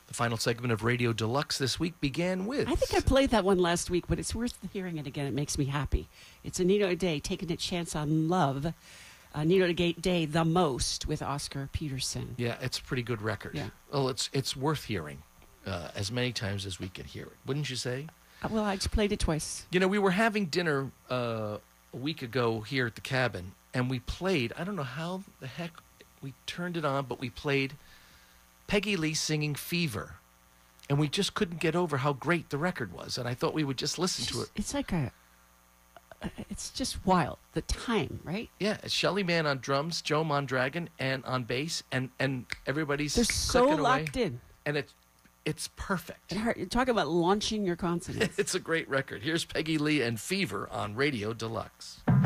The final segment of Radio Deluxe this week began with... I think I played that one last week, but it's worth hearing it again. It makes me happy. It's Anita O'Day, Taking a Chance on Love. Anita O'Day, The Most, with Oscar Peterson. Yeah, it's a pretty good record. Yeah. Well, it's worth hearing as many times as we can hear it. Wouldn't you say? Well, I just played it twice. You know, we were having dinner a week ago here at the cabin, and we played, I don't know how the heck we turned it on, but we played Peggy Lee singing Fever. And we just couldn't get over how great the record was. And I thought we would just listen to it. It's like it's just wild. The time, right? Yeah, it's Shelly Manne on drums, Joe Mondragon, and on bass, and everybody's They're so clicking away. locked in. And it's perfect. You're talking about launching your consonants. It's a great record. Here's Peggy Lee and Fever on Radio Deluxe.